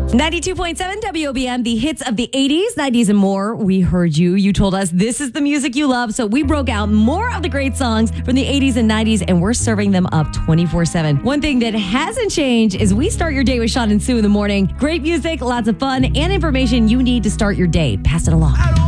92.7 WOBM, the hits of the 80s, 90s, and more. We heard you. You told us this is the music you love. So we broke out more of the great songs from the 80s and 90s, and we're serving them up 24/7. One thing that hasn't changed is we start your day with Sean and Sue in the morning. Great music, lots of fun, and information you need to start your day. Pass it along.